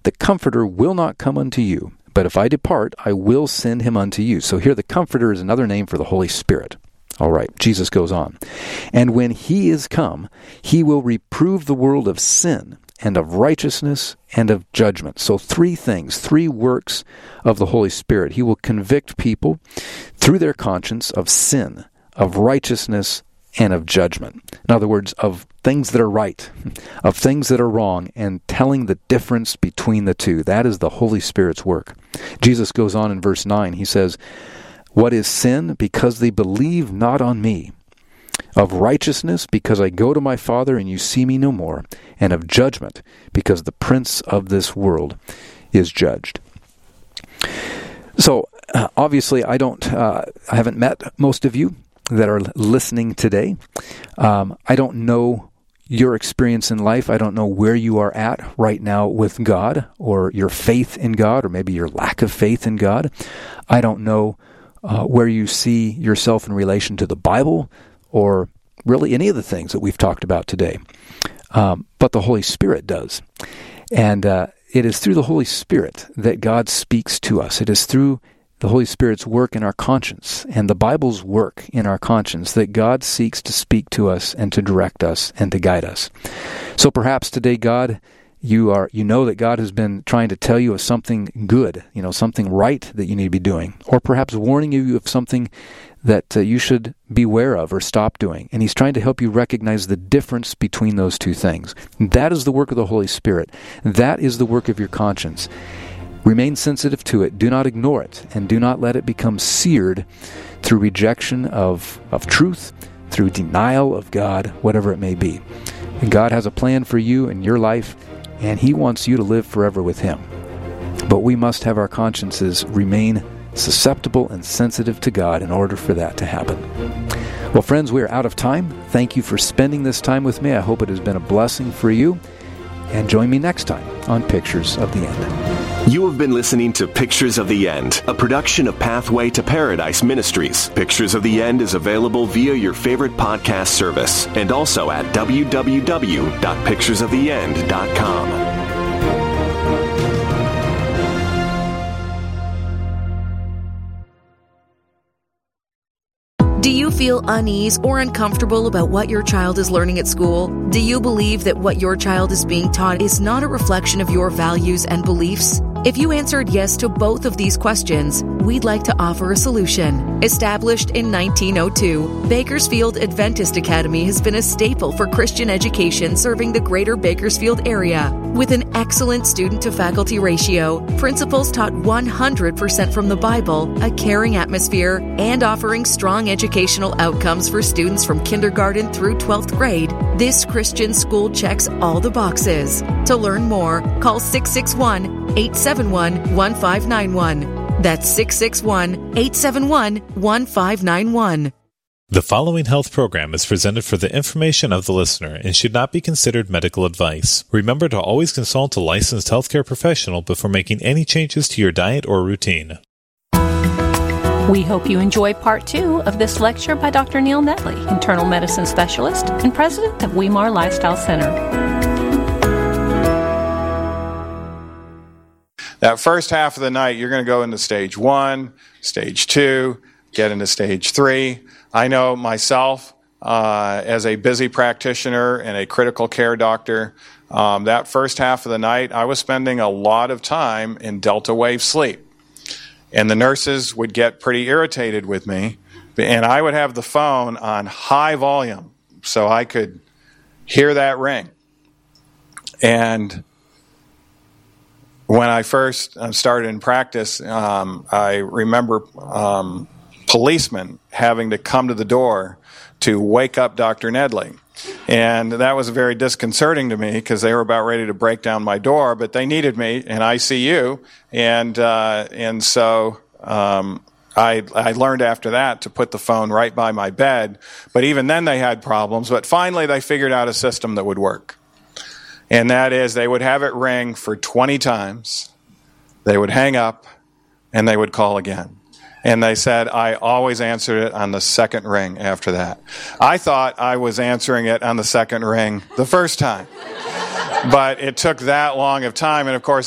the Comforter will not come unto you, but if I depart, I will send him unto you. So here the Comforter is another name for the Holy Spirit. All right, Jesus goes on. And when he is come, he will reprove the world of sin and of righteousness and of judgment. So three things, three works of the Holy Spirit. He will convict people through their conscience of sin, of righteousness, and of judgment. In other words, of things that are right, of things that are wrong, and telling the difference between the two. That is the Holy Spirit's work. Jesus goes on in verse 9. He says, what is sin? Because they believe not on me. Of righteousness, because I go to my Father and you see me no more. And of judgment, because the prince of this world is judged. So, obviously, I haven't met most of you that are listening today. I don't know your experience in life. I don't know where you are at right now with God, or your faith in God, or maybe your lack of faith in God. I don't know where you see yourself in relation to the Bible, or really any of the things that we've talked about today. But the Holy Spirit does. And it is through the Holy Spirit that God speaks to us. It is through the Holy Spirit's work in our conscience and the Bible's work in our conscience that God seeks to speak to us and to direct us and to guide us. So perhaps today, God, you know that God has been trying to tell you of something good, something right that you need to be doing, or perhaps warning you of something that you should beware of or stop doing. And he's trying to help you recognize the difference between those two things. That is the work of the Holy Spirit. That is the work of your conscience. Remain sensitive to it. Do not ignore it, and do not let it become seared through rejection of truth, through denial of God, whatever it may be. And God has a plan for you and your life, and he wants you to live forever with him. But we must have our consciences remain susceptible and sensitive to God in order for that to happen. Well, friends, we are out of time. Thank you for spending this time with me. I hope it has been a blessing for you. And join me next time on Pictures of the End. You have been listening to Pictures of the End, a production of Pathway to Paradise Ministries. Pictures of the End is available via your favorite podcast service and also at www.picturesoftheend.com. Do you feel unease or uncomfortable about what your child is learning at school? Do you believe that what your child is being taught is not a reflection of your values and beliefs? If you answered yes to both of these questions, we'd like to offer a solution. Established in 1902, Bakersfield Adventist Academy has been a staple for Christian education serving the greater Bakersfield area. With an excellent student-to-faculty ratio, principals taught 100% from the Bible, a caring atmosphere, and offering strong educational outcomes for students from kindergarten through 12th grade, this Christian school checks all the boxes. To learn more, call 661-871-1591. That's 661-871-1591. The following health program is presented for the information of the listener and should not be considered medical advice. Remember to always consult a licensed healthcare professional before making any changes to your diet or routine. We hope you enjoy part 2 of this lecture by Dr. Neil Netley, internal medicine specialist and president of Weimar Lifestyle Center. That first half of the night, you're going to go into stage 1, stage 2, get into stage 3. I know myself, as a busy practitioner and a critical care doctor, that first half of the night, I was spending a lot of time in delta wave sleep. And the nurses would get pretty irritated with me, and I would have the phone on high volume so I could hear that ring. And when I first started in practice, I remember policemen having to come to the door to wake up Dr. Nedley. And that was very disconcerting to me because they were about ready to break down my door, but they needed me in ICU. And so I learned after that to put the phone right by my bed. But even then they had problems. But finally they figured out a system that would work. And that is they would have it ring for 20 times. They would hang up and they would call again. And they said I always answered it on the second ring after that. I thought I was answering it on the second ring the first time. But it took that long of time. And, of course,